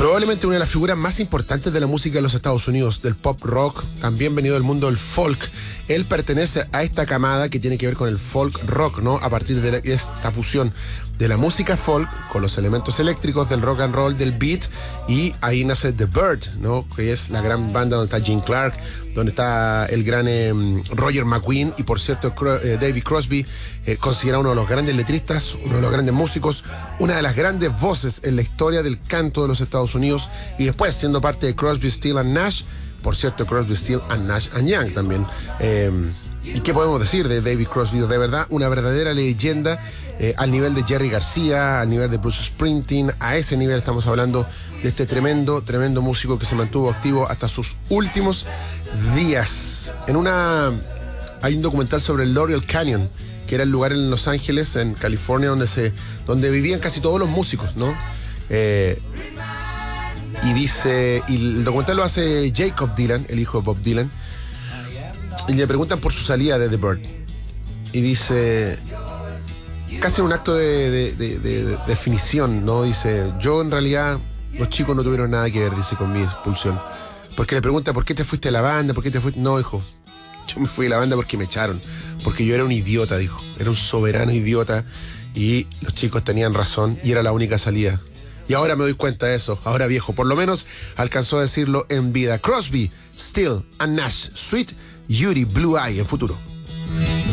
Probablemente una de las figuras más importantes de la música de los Estados Unidos, del pop rock, también venido del mundo del folk. Él pertenece a esta camada que tiene que ver con el folk rock, ¿no? A partir de esta fusión de la música folk con los elementos eléctricos del rock and roll, del beat, y ahí nace The Bird, ¿no? Que es la gran banda donde está Gene Clark, donde está el gran Roger McGuinn, y por cierto David Crosby, considerado uno de los grandes letristas, uno de los grandes músicos, una de las grandes voces en la historia del canto de los Estados Unidos, y después siendo parte de Crosby, Stills and Nash. Por cierto, Crosby, Stills and Nash and Young también. ¿Y qué podemos decir de David Crosby? De verdad, una verdadera leyenda, al nivel de Jerry García, al nivel de Bruce Springsteen. A ese nivel estamos hablando de este tremendo músico que se mantuvo activo hasta sus últimos días. Hay un documental sobre el Laurel Canyon, que era el lugar en Los Ángeles, en California, donde vivían casi todos los músicos, ¿no? Y el documental lo hace Jacob Dylan, el hijo de Bob Dylan, y le preguntan por su salida de The Bird. Y dice, casi en un acto de definición, ¿no? Dice, yo en realidad, los chicos no tuvieron nada que ver, dice, con mi expulsión. Porque le pregunta, ¿por qué te fuiste de la banda? ¿Por qué te fuiste? No, hijo, yo me fui de la banda porque me echaron. Porque yo era un idiota, dijo. Era un soberano idiota. Y los chicos tenían razón y era la única salida. Y ahora me doy cuenta de eso. Ahora viejo, por lo menos alcanzó a decirlo en vida. Crosby, Stills and Nash, Sweet Yuri Blue Eye en futuro.